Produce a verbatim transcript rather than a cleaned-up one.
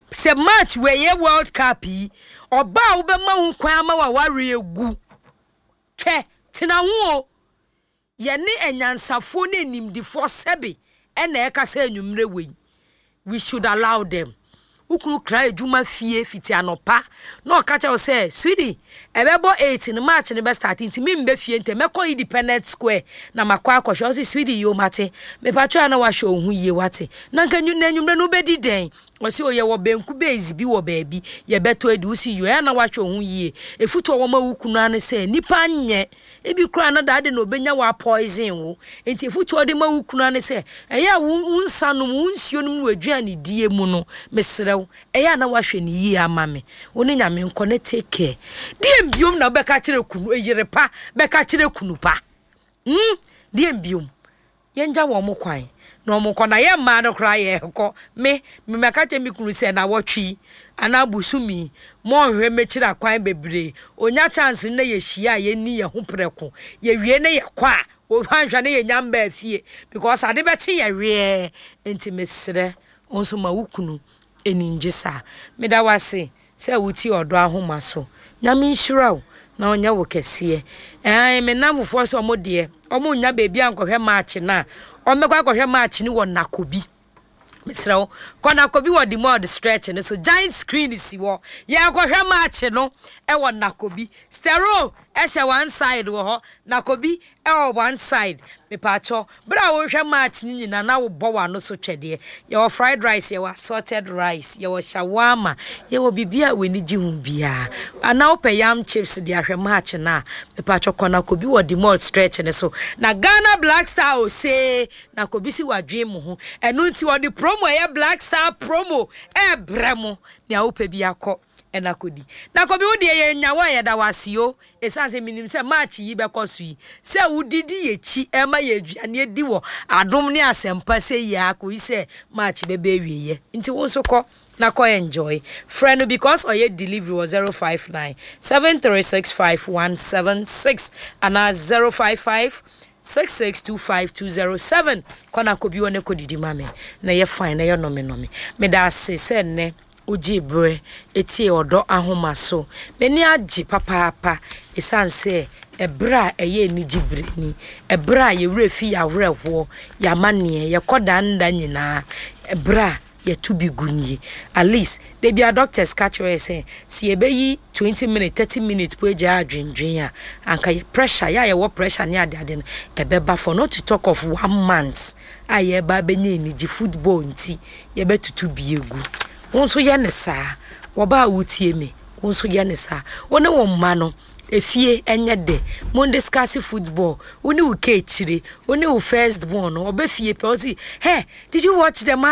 se match we ye World Cup yi oba wo be ma hu kwan ma wa ware egu twe tina ho ye ne enyansafo ne nimdifo sebe ena e ka sa anwumre we we should allow them ukuru kra ejuma fie fiti anopa na o ka che o say sweetie ebebo eight in March ne be start nti me mbe fie ntem meko Independent Square na makwa akwhwe o say sweetie yo mate me patwa na wa hwe ohun yie wate na nkanyu na anwumre no be di den o say o ye wo benku base bi wo baabi ye beto edi usi yo ya na wa hwe ohun yie efutu wo ma wukunu ane say nipa nye ebi kra na dade no benya wa poison wo enti efutu o de ma wukunu ane say eya wunsanum wunsionum wadwane die mu no mesre eya na wa hwe ni yi ama me woni nyame nko ne take care die mbiom na be ka kire kunu eyire pa be ka kire kunu pa hm die mbiom yenja wo mo kwan na mo kona ye ma no kra ye ko me me meka temi kunu se na wotwi ana busumi mo hwe me kira kwan bebre onya chance na ye hia ye ni ye ho preko ye wie ne ye kwa o hwanhwa ne ye nyamba afie because ade be che ye wie enti mesre onso ma wukunu eninjesa me da wase se wuti odo ahoma so nyame nhyiraw na onya wo kese eh me namfo so mo de omo nya bebi ankohwe match na o mekwa akohwe match ni wo nakobi misrawo kona kobi wo di mod stretch ne so giant screen si wo ye akohwe match no e wo nakobi stereo e she one side wo ho nakobi e wo one side me pacho bra wo hwe match ni nyina na wo bo wa no so twede ye wo fried rice ye wo assorted rice ye wo shawarma ye wo bibia we ni ji hu bia ana wo pe yam chips di ahwe match na me pacho kona kobi wo di mod stretch ne so na Ghana Black Star o say nakobi si wadwe mu ho enu nti wo di promo ye Black Star promo e bremo ne a wo pe bia ko enakodi nakobi wo de ye nyawo ye da wasio esanse minim se match yi be kosui se udidi ye chi e ma ye aduane edi wo adom ne asempa se ya ko ise match be be wiye nti wo so ko na ko enjoy friend because oye delivery was zero five nine seven three six five one seven six and zero five five six six two five two zero seven kona kobi wona kodidi mame na ye fine na ye no me no me me da se se ne ujibre etie odo ahoma so meni agi papa papa esanse ebra eye ni jibre ni ebra ye refi ya wreho ya mane ye koda nda nyina ebra ye to be gunye at least they be a doctors catch you say si ebeyi twenty minutes thirty minutes po eja adwendwen a anka ye pressure ya ye wo pressure ne ade ade ebeba for not to talk of one month aye ba benye ni ji football nti ye betutu biegu wonso ye ne saa wo ba wutie me wonso ye ne saa wona wo mma no efie enye de mon discuss football woni wo ke chire woni wo first born obefie pe o si hey did you watch the match?